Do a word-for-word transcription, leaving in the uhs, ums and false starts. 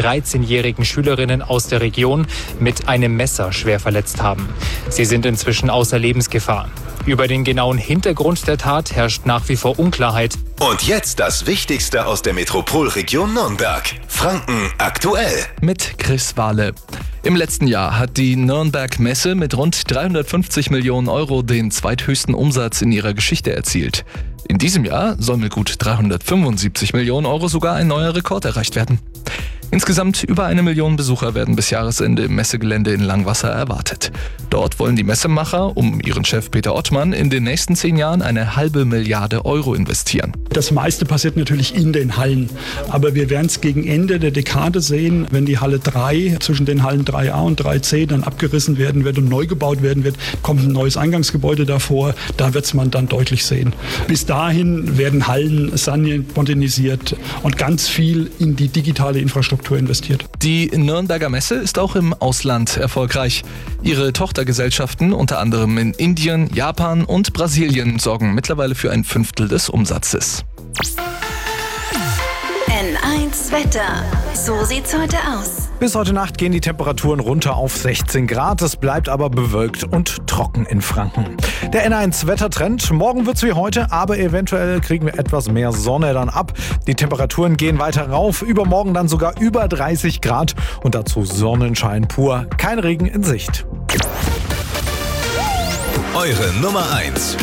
dreizehnjährigen Schülerinnen aus der Region mit einem Messer schwer verletzt haben. Sie sind inzwischen außer Lebensgefahr. Über den genauen Hintergrund der Tat herrscht nach wie vor Unklarheit. Und jetzt das Wichtigste aus der Metropolregion Nürnberg. Franken aktuell. Mit Chris Wahle. Im letzten Jahr hat die Nürnberg Messe mit rund dreihundertfünfzig Millionen Euro den zweithöchsten Umsatz in ihrer Geschichte erzielt. In diesem Jahr soll mit gut dreihundertfünfundsiebzig Millionen Euro sogar ein neuer Rekord erreicht werden. Insgesamt über eine Million Besucher werden bis Jahresende im Messegelände in Langwasser erwartet. Dort wollen die Messemacher um ihren Chef Peter Ottmann in den nächsten zehn Jahren eine halbe Milliarde Euro investieren. Das meiste passiert natürlich in den Hallen. Aber wir werden es gegen Ende der Dekade sehen, wenn die Halle drei zwischen den Hallen drei a und drei c dann abgerissen werden wird und neu gebaut werden wird, kommt ein neues Eingangsgebäude davor. Da wird es man dann deutlich sehen. Bis dahin werden Hallen saniert, modernisiert und ganz viel in die digitale Infrastruktur investiert. Die Nürnberger Messe ist auch im Ausland erfolgreich. Ihre Tochtergesellschaften, unter anderem in Indien, Japan und Brasilien, sorgen mittlerweile für ein Fünftel des Umsatzes. N eins Wetter. So sieht's heute aus. Bis heute Nacht gehen die Temperaturen runter auf sechzehn Grad. Es bleibt aber bewölkt und trocken in Franken. Der N eins Wettertrend. Morgen wird's wie heute, aber eventuell kriegen wir etwas mehr Sonne dann ab. Die Temperaturen gehen weiter rauf. Übermorgen dann sogar über dreißig Grad und dazu Sonnenschein pur. Kein Regen in Sicht. Eure Nummer eins